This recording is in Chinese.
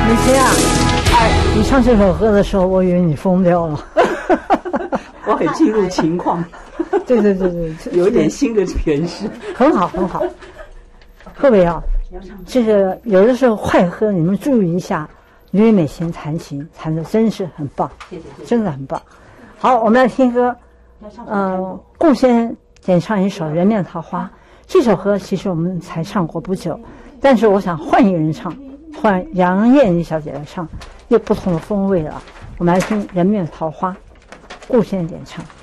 美琴啊，哎，你唱这首歌的时候，我以为你疯掉了。 我很进入情况。 对， 有一点新的诠释， 很好。各位啊，这个有的时候快歌，你们注意一下，吕美琴弹琴弹的真是很棒， 谢谢， 真的很棒。好，我们来听歌，顾先演唱一首《人面桃花》。这首歌其实我们才唱过不久，但是我想换一个人唱，换杨燕妮小姐来唱，又不同的风味了。我们来听《人面桃花》，顾先演唱。